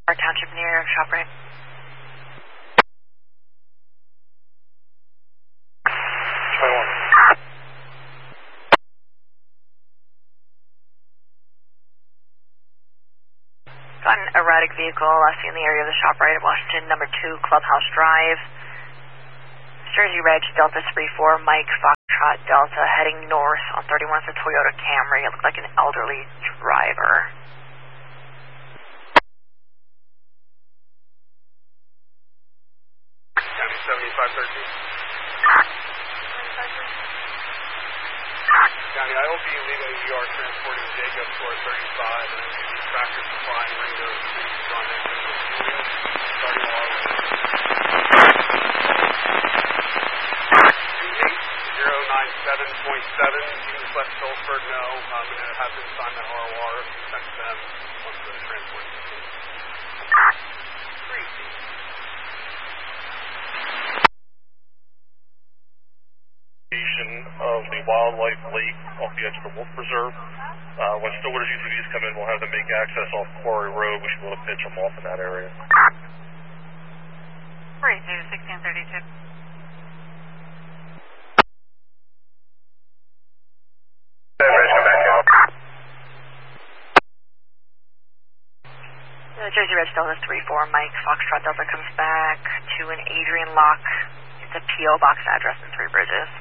Our township near ShopRite. Got an erratic vehicle seen in the area of the ShopRite at Washington, number 2, Clubhouse Drive. Jersey Reg, Delta 34, Mike, Foxtrot, Delta, heading north on 31. It's a Toyota Camry. It looked like an elderly driver. County 7513. County IOB, leaving ER, transporting Jacob toward 35, and tractor supply and Ringo run into the Julia, starting all the way. 28097.7, East West Phillipsburg, no. I'm going to have them sign that ROR, send to them once the transport is complete. 3. Of the wildlife lake off the edge of the Wolf Preserve. When Stillwater's UTVs come in, we'll have them make access off Quarry Road. We should be able to pitch them off in that area. 1632. Jersey Reg Delta 34, Mike, Foxtrot Delta comes back to an Adrian Lock. It's a P.O. box address in Three Bridges.